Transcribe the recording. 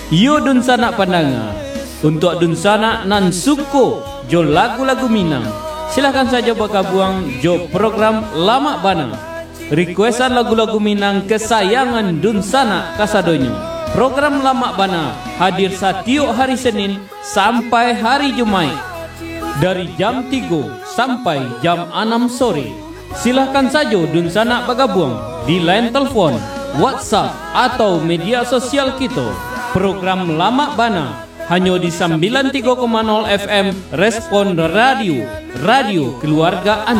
Yo dun sanak pandanga. Untuk dun sanak nan suko jo lagu-lagu Minang, silahkan saja bergabung jo program Lama Bana. Requestan lagu-lagu Minang kesayangan dun sanak kasadonyo. Program Lama Bana hadir setiap hari Senin sampai hari Jumaat dari jam 3 sampai jam 6 sore. Silahkan saja dun sanak bergabung di line telepon, WhatsApp atau media sosial kita. Program Lama Bana hanya di 93,0 FM Respon Radio, Radio Keluarga Anda.